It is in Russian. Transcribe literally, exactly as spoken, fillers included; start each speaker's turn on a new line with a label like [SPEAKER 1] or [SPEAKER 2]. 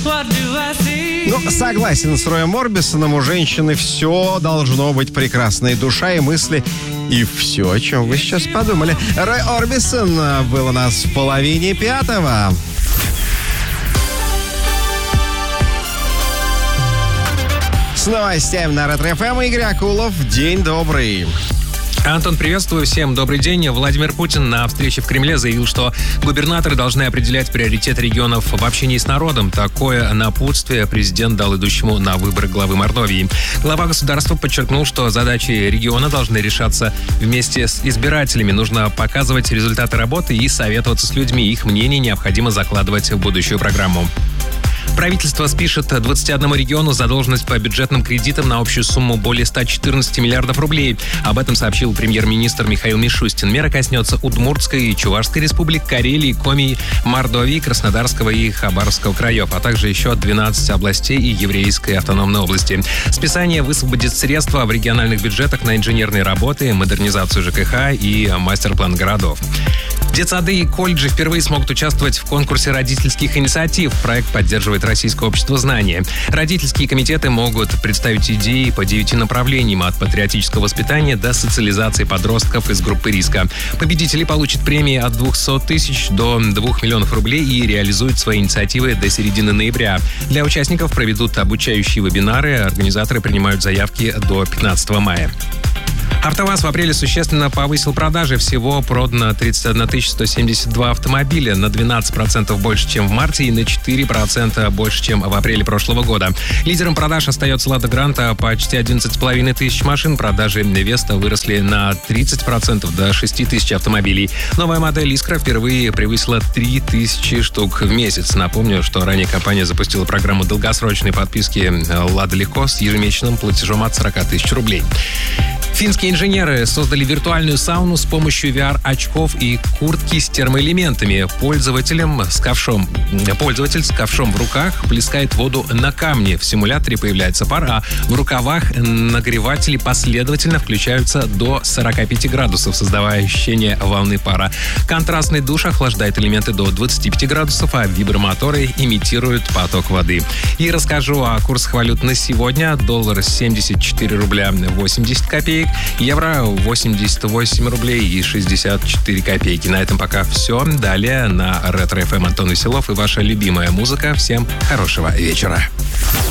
[SPEAKER 1] Ну, согласен с Роем Орбисоном, у женщины все должно быть прекрасно. И душа, и мысли, и все, о чем вы сейчас подумали. Рой Орбисон был у нас в половине пятого. С новостями на Ретро-ФМ Игорь Акулов. День добрый.
[SPEAKER 2] Антон, приветствую. Всем добрый день. Владимир Путин на встрече в Кремле заявил, что губернаторы должны определять приоритет регионов в общении с народом. Такое напутствие президент дал идущему на выборы главы Мордовии. Глава государства подчеркнул, что задачи региона должны решаться вместе с избирателями. Нужно показывать результаты работы и советоваться с людьми. Их мнение необходимо закладывать в будущую программу. Правительство спишет двадцати одному региону задолженность по бюджетным кредитам на общую сумму более ста четырнадцати миллиардов рублей. Об этом сообщил премьер-министр Михаил Мишустин. Мера коснется Удмуртской и Чувашской республик, Карелии, Коми, Мордовии, Краснодарского и Хабаровского краев, а также еще двенадцати областей и Еврейской автономной области. Списание высвободит средства в региональных бюджетах на инженерные работы, модернизацию ЖКХ и мастер-план городов. Детсады и колледжи впервые смогут участвовать в конкурсе родительских инициатив. Проект поддерживает Российское общество знания. Родительские комитеты могут представить идеи по девяти направлениям: от патриотического воспитания до социализации подростков из группы риска. Победители получат премии от двухсот тысяч до двух миллионов рублей и реализуют свои инициативы до середины ноября. Для участников проведут обучающие вебинары. Организаторы принимают заявки до пятнадцатого мая. АвтоВАЗ в апреле существенно повысил продажи. Всего продано тридцать одна тысяча сто семьдесят два автомобиля, на двенадцать процентов больше, чем в марте, и на четыре процента больше, чем в апреле прошлого года. Лидером продаж остается Лада Гранта, почти одиннадцать с половиной тысяч машин. Продажи Веста выросли на тридцать процентов, до шести тысяч автомобилей. Новая модель Искра впервые превысила три тысячи штук в месяц. Напомню, что ранее компания запустила программу долгосрочной подписки «Лада Легко» с ежемесячным платежом от сорока тысяч рублей. Финские инженеры создали виртуальную сауну с помощью ви ар-очков и куртки с термоэлементами. Пользователям с ковшом, пользователь с ковшом в руках плескает воду на камне. В симуляторе появляется пар, а в рукавах нагреватели последовательно включаются до сорока пяти градусов, создавая ощущение волны пара. Контрастный душ охлаждает элементы до двадцати пяти градусов, а вибромоторы имитируют поток воды. И расскажу о курсах валют на сегодня. Доллар семьдесят четыре рубля восемьдесят копеек. Евро восемьдесят восемь рублей и шестьдесят четыре копейки. На этом пока все. Далее на Ретро-ФМ Антон Веселов и ваша любимая музыка. Всем хорошего вечера.